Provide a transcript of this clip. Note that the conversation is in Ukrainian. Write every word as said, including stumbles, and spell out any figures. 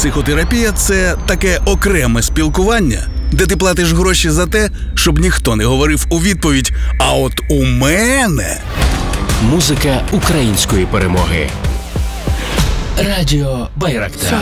Психотерапія – це таке окреме спілкування, де ти платиш гроші за те, щоб ніхто не говорив у відповідь «А от у мене…» Музика української перемоги. Радіо Байрактар.